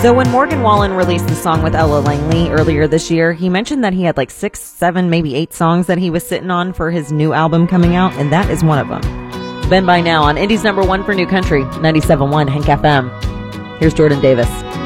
So when Morgan Wallen released the song with Ella Langley earlier this year, he mentioned that he had like 6, 7, maybe 8 songs that he was sitting on for his new album coming out, and that is one of them. Ben By Now on Indy's #1 for New Country, 97.1 Hank FM. Here's Jordan Davis.